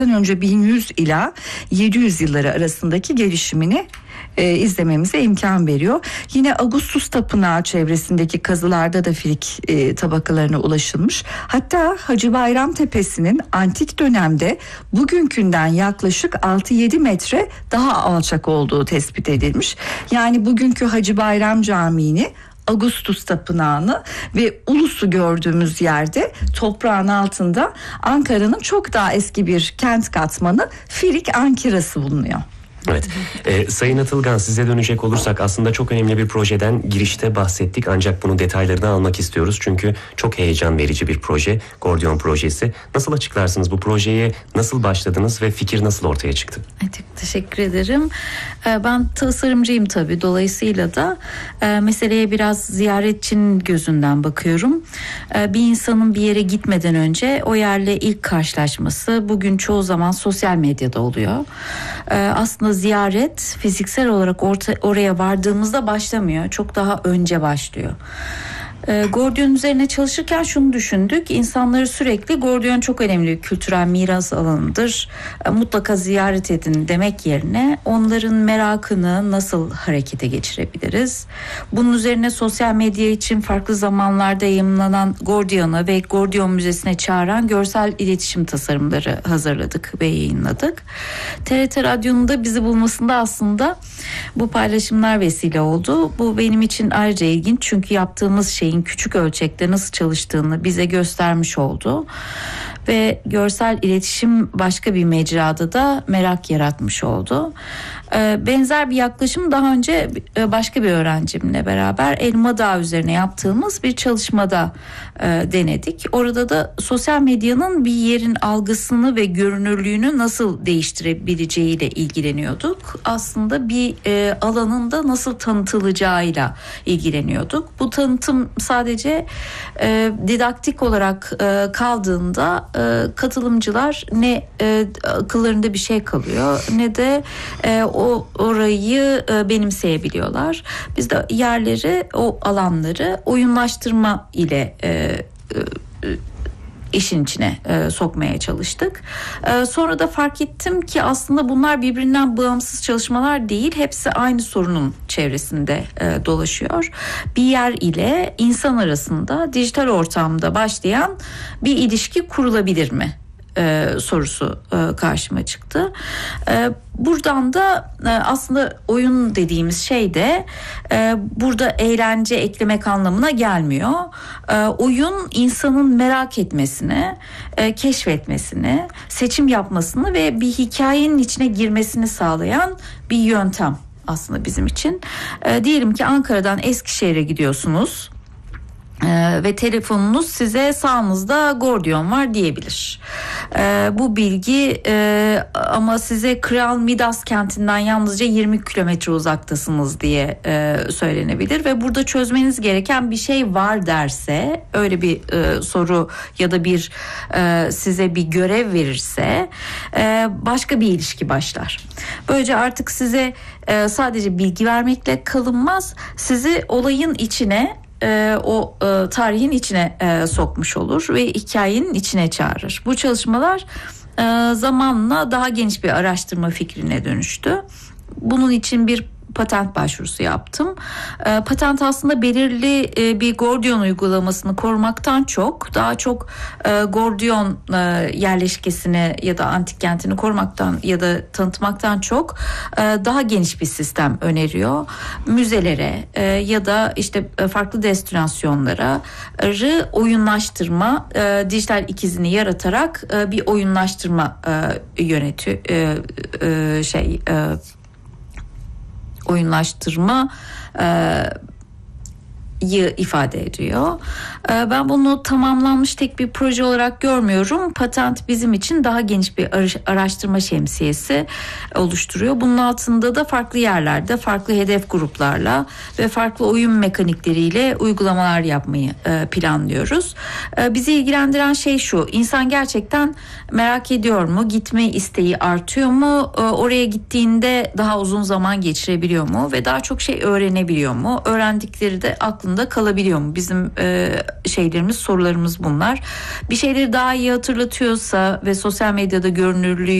önce 1100 ila 700 yılları arasındaki gelişimini izlememize imkan veriyor. Yine Augustus Tapınağı çevresindeki kazılarda da filik tabakalarına ulaşılmış. Hatta Hacı Bayram Tepesi'nin antik dönemde bugünkünden yaklaşık 6-7 metre daha alçak olduğu tespit edilmiş. Yani bugünkü Hacı Bayram Camii'ni, Augustus Tapınağı'nı ve Ulus'u gördüğümüz yerde toprağın altında Ankara'nın çok daha eski bir kent katmanı Filik Ankirası bulunuyor. Evet. Sayın Atılgan, size dönecek olursak aslında çok önemli bir projeden girişte bahsettik, ancak bunun detaylarını almak istiyoruz. Çünkü çok heyecan verici bir proje, Gordiyon projesi. Nasıl açıklarsınız bu projeye, nasıl başladınız ve fikir nasıl ortaya çıktı? Çok teşekkür ederim. Ben tasarımcıyım tabii, dolayısıyla da meseleye biraz ziyaretçinin gözünden bakıyorum. Bir insanın bir yere gitmeden önce o yerle ilk karşılaşması bugün çoğu zaman sosyal medyada oluyor. Aslında ziyaret fiziksel olarak oraya vardığımızda başlamıyor. Çok daha önce başlıyor. Gordiyon üzerine çalışırken şunu düşündük. İnsanları sürekli Gordiyon çok önemli bir kültürel miras alanıdır, mutlaka ziyaret edin demek yerine onların merakını nasıl harekete geçirebiliriz? Bunun üzerine sosyal medya için farklı zamanlarda yayımlanan Gordiyon'a ve Gordiyon Müzesi'ne çağıran görsel iletişim tasarımları hazırladık ve yayınladık. TRT Radyo'nun da bizi bulmasında aslında bu paylaşımlar vesile oldu. Bu benim için ayrıca ilginç, çünkü yaptığımız şeyin küçük ölçekte nasıl çalıştığını bize göstermiş oldu. Ve görsel iletişim başka bir mecrada da merak yaratmış oldu. Benzer bir yaklaşım daha önce başka bir öğrencimle beraber Elma Dağı üzerine yaptığımız bir çalışmada denedik. Orada da sosyal medyanın bir yerin algısını ve görünürlüğünü nasıl değiştirebileceğiyle ilgileniyorduk. Aslında bir alanın da nasıl tanıtılacağıyla ilgileniyorduk. Bu tanıtım sadece didaktik olarak kaldığında katılımcılar ne akıllarında bir şey kalıyor ne de orayı benimseyebiliyorlar. Biz de yerleri, o alanları oyunlaştırma ile işin içine sokmaya çalıştık. Sonra da fark ettim ki aslında bunlar birbirinden bağımsız çalışmalar değil. Hepsi aynı sorunun çevresinde dolaşıyor. Bir yer ile insan arasında dijital ortamda başlayan bir ilişki kurulabilir mi? Sorusu karşıma çıktı. Buradan da aslında oyun dediğimiz şey de burada eğlence eklemek anlamına gelmiyor. Oyun insanın merak etmesini, keşfetmesini, seçim yapmasını ve bir hikayenin içine girmesini sağlayan bir yöntem aslında bizim için. Diyelim ki Ankara'dan Eskişehir'e gidiyorsunuz. Ve telefonunuz size sağınızda Gordiyon var diyebilir. Bu bilgi ama size Kral Midas kentinden yalnızca 20 kilometre uzaktasınız diye söylenebilir ve burada çözmeniz gereken bir şey var derse, öyle bir soru ya da bir size bir görev verirse başka bir ilişki başlar. Böylece artık size sadece bilgi vermekle kalınmaz, sizi olayın içine, o tarihin içine sokmuş olur ve hikayenin içine çağırır. Bu çalışmalar zamanla daha geniş bir araştırma fikrine dönüştü. Bunun için bir patent başvurusu yaptım. Patent aslında belirli bir Gordiyon uygulamasını korumaktan çok, daha çok Gordiyon yerleşkesini ya da antik kentini korumaktan ya da tanıtmaktan çok daha geniş bir sistem öneriyor. Müzelere ya da işte farklı destinasyonlara oyunlaştırma, dijital ikizini yaratarak bir oyunlaştırma oyunlaştırma ifade ediyor. Ben bunu tamamlanmış tek bir proje olarak görmüyorum. Patent bizim için daha geniş bir araştırma şemsiyesi oluşturuyor. Bunun altında da farklı yerlerde, farklı hedef gruplarla ve farklı oyun mekanikleriyle uygulamalar yapmayı planlıyoruz. Bizi ilgilendiren şey şu: İnsan gerçekten merak ediyor mu? Gitme isteği artıyor mu? Oraya gittiğinde daha uzun zaman geçirebiliyor mu? Ve daha çok şey öğrenebiliyor mu? Öğrendikleri de aklında altında kalabiliyor mu? Bizim şeylerimiz, sorularımız bunlar. Bir şeyleri daha iyi hatırlatıyorsa ve sosyal medyada görünürlüğü